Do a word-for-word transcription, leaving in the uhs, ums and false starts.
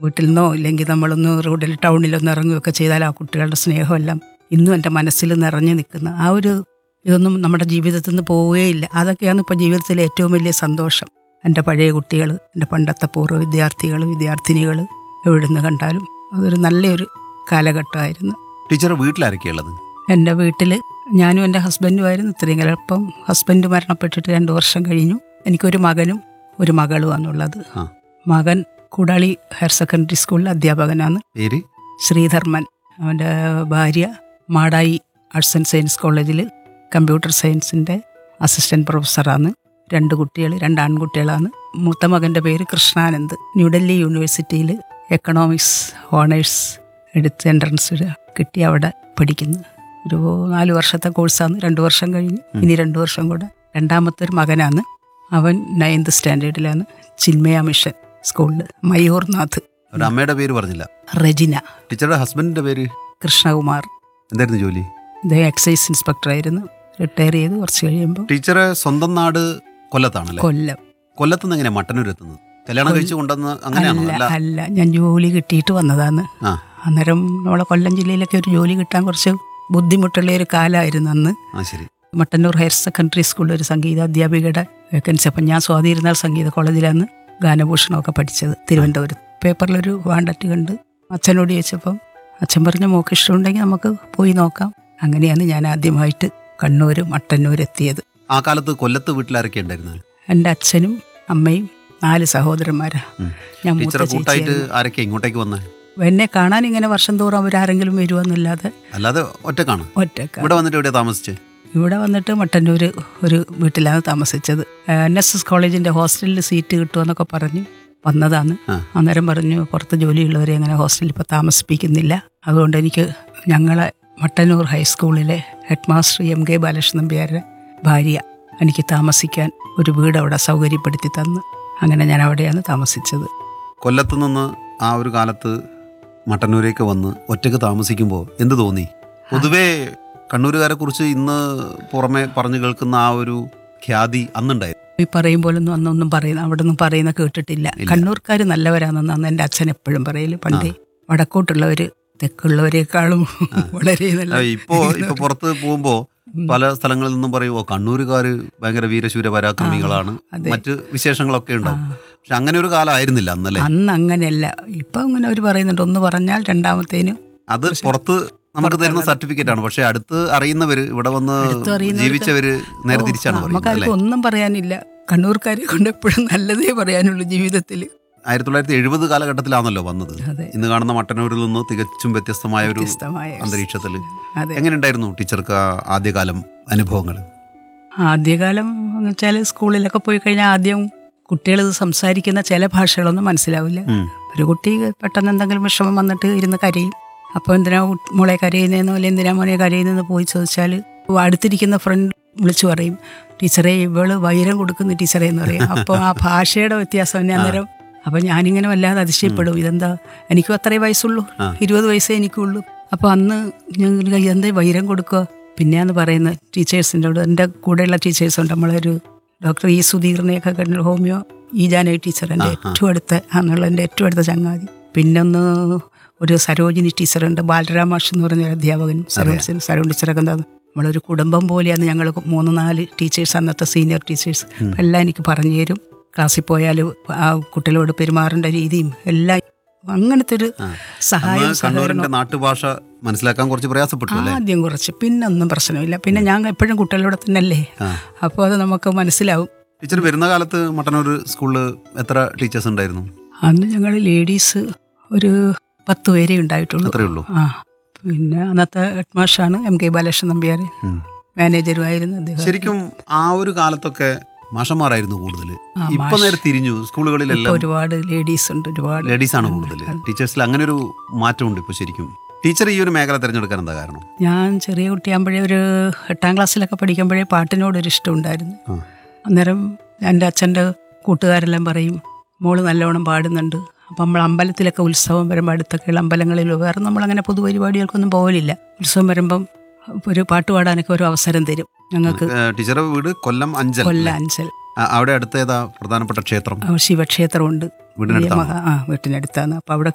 വീട്ടിൽ നിന്നോ ഇല്ലെങ്കിൽ നമ്മളൊന്ന് റോഡിൽ ടൗണിലൊന്ന് ഇറങ്ങുകയൊക്കെ ചെയ്താൽ ആ കുട്ടികളുടെ സ്നേഹമെല്ലാം ഇന്നും എൻ്റെ മനസ്സിൽ നിറഞ്ഞു നിൽക്കുന്ന ആ ഒരു ഇതൊന്നും നമ്മുടെ ജീവിതത്തിൽ നിന്ന് പോവുകയില്ല. അതൊക്കെയാണ് ഇപ്പോൾ ജീവിതത്തിലെ ഏറ്റവും വലിയ സന്തോഷം. എൻ്റെ പഴയ കുട്ടികൾ, എൻ്റെ പണ്ടത്തെ പൂർവ്വ വിദ്യാർത്ഥികൾ, വിദ്യാർത്ഥിനികൾ എവിടുന്ന് കണ്ടാലും അതൊരു നല്ലൊരു കാലഘട്ടമായിരുന്നു. ടീച്ചർ വീട്ടിലാരൊക്കെയുള്ളത്? എൻ്റെ വീട്ടിൽ ഞാനും എൻ്റെ ഹസ്ബൻഡുമായിരുന്നു ഇത്രയും കാലം. ഇപ്പം ഹസ്ബൻഡ് മരണപ്പെട്ടിട്ട് രണ്ട് വർഷം കഴിഞ്ഞു. എനിക്കൊരു മകനും ഒരു മകളുമാണുള്ളത്. മകൻ കൂടാളി ഹയർ സെക്കൻഡറി സ്കൂളിൽ അധ്യാപകനാണ്, പേര് ശ്രീധർമ്മൻ. അവൻ്റെ ഭാര്യ മാടായി ആർട്സ് ആൻഡ് സയൻസ് കോളേജിൽ കമ്പ്യൂട്ടർ സയൻസിൻ്റെ അസിസ്റ്റൻറ്റ് പ്രൊഫസറാണ്. രണ്ട് കുട്ടികൾ, രണ്ട് ആൺകുട്ടികളാണ്. മൂത്ത മകൻ്റെ പേര് കൃഷ്ണാനന്ദ്. ന്യൂഡൽഹി യൂണിവേഴ്സിറ്റിയിൽ എക്കണോമിക്സ് ഓണേഴ്സ് എടുത്ത് എൻട്രൻസ് കിട്ടി അവിടെ പഠിക്കുന്നു. ഒരു നാല് വർഷത്തെ കോഴ്സാണ്. രണ്ട് വർഷം കഴിഞ്ഞ് ഇനി രണ്ട് വർഷം കൂടെ. രണ്ടാമത്തെ ഒരു മകനാണ്, അവൻ നയൻത് സ്റ്റാൻഡേർഡിലാണ്, ചിന്മയ മിഷൻ സ്കൂളിൽ, മയൂർനാഥ്. അമ്മയുടെ പേര് പറഞ്ഞില്ല. റെജിന. ടീച്ചറുടെ ഹസ്ബൻഡിന്റെ പേര്? കൃഷ്ണകുമാർ. എന്തായിരുന്നു ജോലി? അദ്ദേഹം എക്സൈസ് ഇൻസ്പെക്ടറായിരുന്നു. റിട്ടയർ ചെയ്ത് കുറച്ച് കഴിയുമ്പോൾ. ടീച്ചറെ സ്വന്തം നാട് കൊല്ലത്താണല്ലേ? കൊല്ലം. കൊല്ലത്തുനിന്ന് എങ്ങനെയാ മട്ടന്നൂർ എത്തുന്നത്? കല്യാണം കഴിച്ച് കൊണ്ടുവന്ന് അങ്ങനെയാണോ? അല്ല, ഞാൻ ജോലി കിട്ടിയിട്ട് വന്നതാണ്. അന്നേരം നമ്മളെ കൊല്ലം ജില്ലയിലൊക്കെ ഒരു ജോലി കിട്ടാൻ കുറച്ച് ബുദ്ധിമുട്ടുള്ള ഒരു കാലമായിരുന്നു അന്ന്. മട്ടന്നൂർ ഹയർ സെക്കൻഡറി സ്കൂളിൽ ഒരു സംഗീത അധ്യാപികയുടെ വേക്കൻസി. അപ്പം ഞാൻ സ്വാതിരുന്നാൾ സംഗീത കോളേജിലാണ് ഗാനഭൂഷണമൊക്കെ പഠിച്ചത് തിരുവനന്തപുരത്ത്. പേപ്പറിലൊരു വാണ്ടറ്റ് കണ്ട് അച്ഛനോട് ചോദിച്ചപ്പം അച്ഛൻ പറഞ്ഞ മോക്ക് ഇഷ്ടമുണ്ടെങ്കിൽ നമുക്ക് പോയി നോക്കാം. അങ്ങനെയാണ് ഞാൻ ആദ്യമായിട്ട് കണ്ണൂർ മട്ടന്നൂർ എത്തിയത്. ആ കാലത്ത് കൊല്ലത്ത് വീട്ടിലാരൊക്കെ ഉണ്ടായിരുന്നു? എൻ്റെ അച്ഛനും അമ്മയും നാല് സഹോദരന്മാരാ. ഞാൻ കൂട്ടായിട്ട് ആരൊക്കെ ഇങ്ങോട്ടേക്ക് വന്നേ? എന്നെ കാണാൻ ഇങ്ങനെ വർഷം തോറും അവരാരെങ്കിലും വരുവാന്നല്ലാതെ. അല്ലാതെ ഒറ്റക്കാണ്? ഒറ്റക്ക. ഇവിടെ വന്നിട്ട് എവിടെയാ താമസിച്ചത്? ഇവിടെ വന്നിട്ട് മട്ടന്നൂർ ഒരു വീട്ടിലാണ് താമസിച്ചത്. എൻ എസ് എസ് കോളേജിൻ്റെ ഹോസ്റ്റലിൽ സീറ്റ് കിട്ടുമെന്നൊക്കെ പറഞ്ഞ് വന്നതാണ്. അന്നേരം പറഞ്ഞു പുറത്ത് ജോലിയുള്ളവരെ അങ്ങനെ ഹോസ്റ്റലിൽ ഇപ്പോൾ താമസിപ്പിക്കുന്നില്ല, അതുകൊണ്ട് എനിക്ക് ഞങ്ങളെ മട്ടന്നൂർ ഹൈസ്കൂളിലെ head master M K Balakrishnan നമ്പ്യാരുടെ ഭാര്യ എനിക്ക് താമസിക്കാൻ ഒരു വീട് അവിടെ സൗകര്യപ്പെടുത്തി തന്നു. അങ്ങനെ ഞാൻ അവിടെയാണ് താമസിച്ചത്. കൊല്ലത്ത് നിന്ന് ആ ഒരു കാലത്ത് മട്ടന്നൂരേക്ക് വന്ന് ഒറ്റയ്ക്ക് താമസിക്കുമ്പോൾ എന്ത് തോന്നി? പൊതുവേ കണ്ണൂരുകാരെ കുറിച്ച് ഇന്ന് പുറമെ പറഞ്ഞു കേൾക്കുന്ന ആ ഒരു ഖ്യാതി അന്നുണ്ടായിരുന്നു. ഈ പറയും പോലൊന്നും അന്നൊന്നും പറയുന്ന അവിടെ ഒന്നും പറയുന്ന കേട്ടിട്ടില്ല. കണ്ണൂർക്കാർ നല്ലവരാണെന്ന് അന്ന് എൻ്റെ അച്ഛൻ എപ്പോഴും പറയല്. പണ്ടേ വടക്കോട്ടുള്ളവര് തെക്കുള്ളവരെക്കാളും വളരെ നല്ല. ഇപ്പോ ഇപ്പൊ പുറത്ത് പോകുമ്പോ പല സ്ഥലങ്ങളിൽ നിന്നും പറയുമോ കണ്ണൂരുകാര് ഭയങ്കര വീരശൂര പരാക്രമികളാണ്, മറ്റ് വിശേഷങ്ങളൊക്കെ ഉണ്ടാവും. പക്ഷെ അങ്ങനെ ഒരു കാലം ആയിരുന്നില്ല അന്നല്ലേ? അന്ന് അങ്ങനെയല്ല. ഇപ്പൊ അങ്ങനെ അവർ പറയുന്നുണ്ട്, ഒന്ന് പറഞ്ഞാൽ രണ്ടാമത്തേന് അത് പുറത്ത് നമുക്ക് തരുന്ന സർട്ടിഫിക്കറ്റ് ആണ്. പക്ഷെ അടുത്ത് അറിയുന്നവര്, ഇവിടെ വന്ന് ജീവിച്ചവര് നേരെ തിരിച്ചാണ് പറയുന്നത്. ഒന്നും പറയാനില്ല. കണ്ണൂർക്കാരെ കൊണ്ട് എപ്പോഴും നല്ലതേ പറയാനുള്ളൂ ജീവിതത്തിൽ. ആയിരത്തി തൊള്ളായിരത്തി എഴുപത് കാലഘട്ടത്തിലാണല്ലോ വന്നത്. ഇന്ന് കാണുന്ന മട്ടന്നൂരിൽ നിന്ന് തികച്ചും വ്യത്യസ്തമായ ഒരു അന്തരീക്ഷത്തിൽ. എങ്ങനെയുണ്ടായിരുന്നു ടീച്ചർക്ക് ആദ്യകാലം അനുഭവങ്ങൾ? ആദ്യകാലം എന്ന് വെച്ചാൽ സ്കൂളിലൊക്കെ പോയി കഴിഞ്ഞാൽ ആദ്യം കുട്ടികൾ സംസാരിക്കുന്ന ചില ഭാഷകളൊന്നും മനസ്സിലാവില്ല. ഒരു കുട്ടി പെട്ടെന്ന് എന്തെങ്കിലും വിഷമം വന്നിട്ട് ഇരുന്ന് കരയും. അപ്പോൾ എന്തിനാ മോളെ കരയുന്നതെന്നോ അല്ലെങ്കിൽ എന്തിനാ മോനെ കരയുന്നതെന്ന് പോയി ചോദിച്ചാൽ അടുത്തിരിക്കുന്ന ഫ്രണ്ട് വിളിച്ചു പറയും, ടീച്ചറെ ഇവള് വൈരം കൊടുക്കുന്ന ടീച്ചറെ എന്ന് പറയും. അപ്പോൾ ആ ഭാഷയുടെ വ്യത്യാസം തന്നെ അന്നേരം. അപ്പം ഞാനിങ്ങനെ വല്ലാതെ അതിശയപ്പെടും. ഇതെന്താ, എനിക്കും അത്രേ വയസ്സുള്ളൂ, ഇരുപത് വയസ്സേ എനിക്കുള്ളൂ. അപ്പോൾ അന്ന് ഞങ്ങൾ ഇതെന്താ വൈരം കൊടുക്കുക? പിന്നെയാന്ന് പറയുന്നത് ടീച്ചേഴ്സിൻ്റെ കൂടെ. എൻ്റെ കൂടെയുള്ള ടീച്ചേഴ്സുണ്ട്. നമ്മളൊരു ഡോക്ടർ ഇ സുധീറിനെയൊക്കെ കണ്ടു, ഹോമിയോ ഈ ജാനകി ടീച്ചർ എൻ്റെ ഏറ്റവും അടുത്ത എന്നുള്ള എൻ്റെ ഏറ്റവും അടുത്ത ചങ്ങാതി. പിന്നൊന്ന് ഒരു സരോജിനി ടീച്ചറുണ്ട്, ബാലരാം മാഷ് എന്ന് പറഞ്ഞ അധ്യാപകൻ. സരോജിനി സരോൺ ടീച്ചറൊക്കെ എന്താ നമ്മളൊരു കുടുംബം പോലെയാണ് ഞങ്ങൾ. മൂന്ന് നാല് ടീച്ചേഴ്സ്, അന്നത്തെ സീനിയർ ടീച്ചേഴ്സ് എല്ലാം എനിക്ക് പറഞ്ഞു തരും. ക്ലാസ്സിൽ പോയാൽ ആ കുട്ടികളോട് പെരുമാറേണ്ട രീതിയും എല്ലാം അങ്ങനത്തെ ഒരു സഹായം. കണ്ണൂരിന്റെ നാട്ടുഭാഷ മനസ്സിലാക്കാൻ കുറച്ച് പ്രയാസപ്പെട്ടു ആദ്യം കുറച്ച്, പിന്നെ ഒന്നും പ്രശ്നമില്ല. പിന്നെ ഞാൻ എപ്പോഴും കുട്ടികളോട് തന്നെ അല്ലേ, അപ്പോൾ അത് നമുക്ക് മനസ്സിലാവും. ടീച്ചർ വരുന്ന കാലത്ത് മട്ടന്നൂർ സ്കൂളിൽ എത്ര ടീച്ചേഴ്സ് ഉണ്ടായിരുന്നു? അന്ന് ഞങ്ങൾ ലേഡീസ് ഒരു പത്ത് പേരേ ഉണ്ടായിട്ടുള്ളൂ. അത്രേ ഉള്ളൂ. ആ പിന്നെ അന്നത്തെ ഹെഡ് മാഷാണ് എം കെ ബാലകൃഷ്ണൻ നമ്പ്യാർ, മാനേജറുമായിരുന്നു അദ്ദേഹം. ശരിക്കും ആ ഒരു കാലത്തൊക്കെ മാഷന്മാരായിരുന്നു കൂടുതൽ. ഇപ്പൊ നേരെ തിരിഞ്ഞു, സ്കൂളുകളിലെല്ലാം ഒരുപാട് ലേഡീസ് ഉണ്ട്, ഒരുപാട് ലേഡീസ് ആണ് കൂടുതൽ. ടീച്ചേഴ്സിൽ അങ്ങനെ ഒരു മാറ്റമുണ്ട് ഇപ്പൊ. ശരിക്കും ടീച്ചർ ഈ ഒരു മേഖല തിരഞ്ഞെടുക്കാൻ എന്താ കാരണം? ഞാൻ ചെറിയ കുട്ടിയാകുമ്പോഴേ, ഒരു എട്ടാം ക്ലാസ്സിലൊക്കെ പഠിക്കുമ്പോഴേ പാട്ടിനോടൊരു ഇഷ്ടം ഉണ്ടായിരുന്നു. അന്നേരം എൻ്റെ അച്ഛൻ്റെ കൂട്ടുകാരെല്ലാം പറയും, മോള് നല്ലോണം പാടുന്നുണ്ട്. അപ്പം നമ്മൾ അമ്പലത്തിലൊക്കെ ഉത്സവം വരുമ്പോൾ അടുത്തൊക്കെയുള്ള അമ്പലങ്ങളിൽ വേറെ നമ്മളങ്ങനെ പൊതുപരിപാടികൾക്കൊന്നും പോകലില്ല. ഉത്സവം വരുമ്പം ഒരു പാട്ട് പാടാനൊക്കെ ഒരു അവസരം തരും ഞങ്ങൾക്ക്. ടീച്ചറുടെ വീട് കൊല്ലം അഞ്ചൽ. കൊല്ലം അഞ്ചൽ. അവിടെ അടുത്ത് ഏതാ പ്രധാനപ്പെട്ട ക്ഷേത്രം? ശിവക്ഷേത്രമുണ്ട്, വീടിനടുത്താണ്. ആ വീട്ടിനടുത്താണ്. അപ്പോൾ അവിടെ